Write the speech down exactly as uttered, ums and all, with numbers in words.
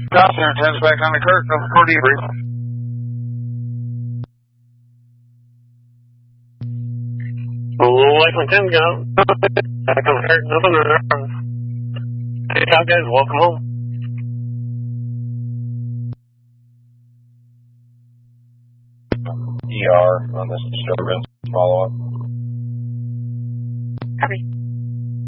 Stop there, ten's back on the Kirk, for debrief. Well, Lakeland ten go. Back on the Kirk, nothing to know. Hey, how guys, welcome home. E R on this disturbance follow-up. Copy.